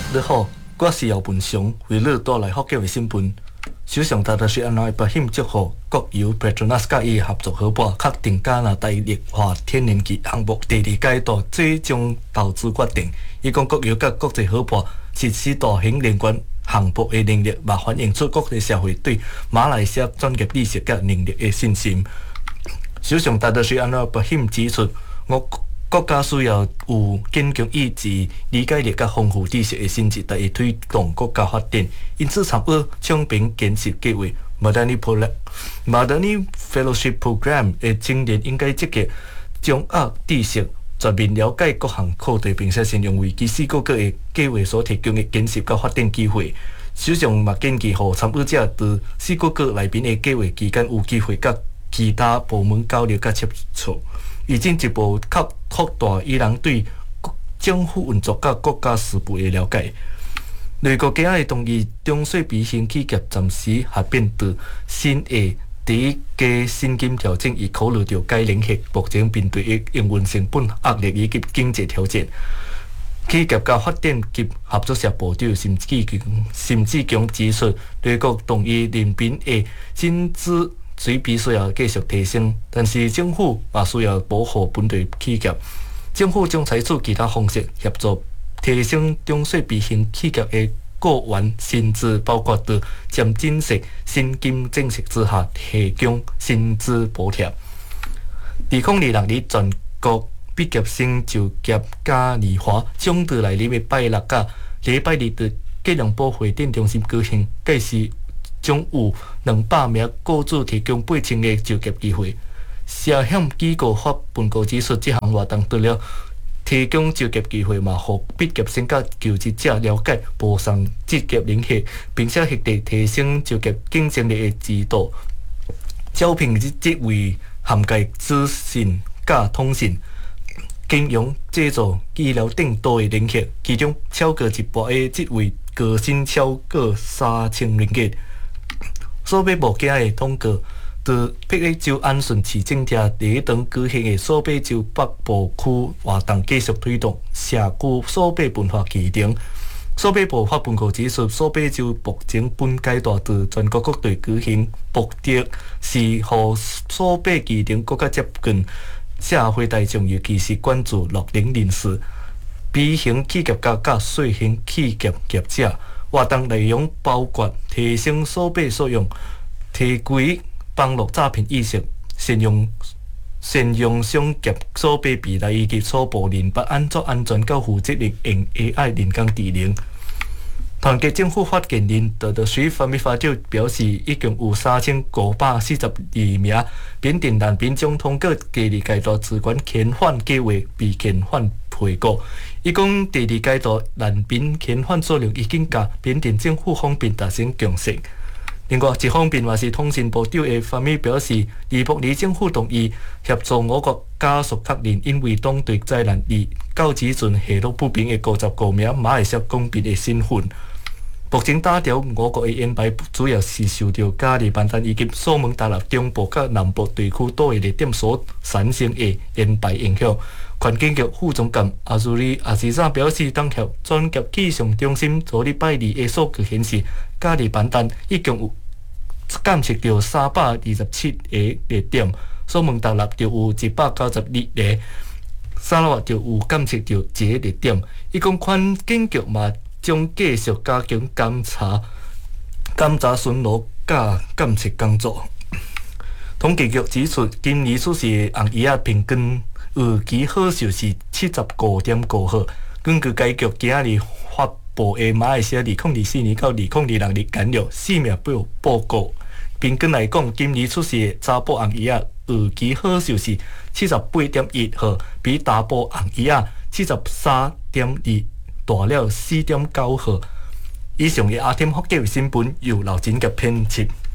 你好，我是姚文雄，为你带来福建的新闻。首相特是安内保险祝贺国油 Petronas 甲伊合作伙伴确定加拿大液化天然气项目第2阶段最终投资决定。伊讲国油甲国际伙伴实施大型连贯项目的能力，也反映出国际社会对马来西亚专业知识甲能力的信心。首相特是安内保险指出，国家需要有坚强意志、理解力甲丰富知识的心智，来推动国家发展。因此，参与昌平建设计划 （Madani Fellowship Program） 的青年应该积极掌握知识，全面了解各项课题，并且善用为期4个月的计划所提供的建设甲发展机会。首相也建议，予参与者在4个月内面的计划期间有机会甲其他部门交流甲接触。已进一步扩大伊人对政府运作甲国家事务的了解。内阁今日同意中小微型企业暂时合并到新的第1阶薪金调整，以考虑到该领域目前面对的营运成本压力以及经济条件。企业家发展及合作社部长沈志强指出，内阁同意人民的薪资水平需要继续提升，但是政府也需要保护本地企业。政府将采取其他方式协助提升中小微型企业的雇员薪资，包括在渐进式薪金政策之下提供薪资补贴。2026年全国毕业生就业嘉年华将在来年的拜六甲礼拜日在吉隆坡会展中心举行，届时将有200名雇主提供8000个就业机会。社险机构发报告指出，这项活动除了提供就业机会，嘛，让毕业生甲求职者了解不同职业领域，并且协助提升就业竞争力的制度。招聘职位涵盖资讯甲通讯、金融、制造、医疗等多个领域，其中超过1半的职位高薪超过3000ringgit元。所北部今日通过，在霹雳州安顺市政厅第1堂举行的所北州北部区活动继续推动社区所北文化启程。所北部发报告指出，所北州目前本阶段在全国各地举行，目的是让所北启程更加接近社会大众，尤其是关注乐龄人士、微型企业家甲小型企业者。活动内容包括提升所北素养、提高网络诈骗意识、善用商业所北未来以及初步联办安全甲负责任用 AI 人工智能。团结政府发言人德水法长表示，已经有3542名缅甸难民将通过第2阶段自管遣返计划被遣返回国。伊讲第2阶段难民遣返数量已经甲缅甸政府方面达成共识。另外一方面，也是通讯部长的方面表示，26年政府同意协助我国家属确认因为当地灾难而到此阵下落不明的55名马来西亚公民的身份。目前打掉我国的烟牌主要是受到嘉里班丹以及苏门答腊中部及南部地区多个热点所产生的烟牌影响。环境局副总监阿朱里阿时早表示，当局专业气象中心昨日拜2的数据显示，嘉里班丹已经有监测到327个热点，苏门答腊就有192个，沙拉越就有监测到1个热点。伊讲环境局嘛将继续加强检查巡逻甲监测工作。统计局指出，今年出世红叶平均有期好寿是75.5号。根据该局今日发布的马来西亚2024年到2026年简约生命报告，平均来讲，今年出世的查甫红叶有期好寿是78.1号，比查甫红叶73.2大了4.9号。以上的阿天福建新闻由刘真甲编辑。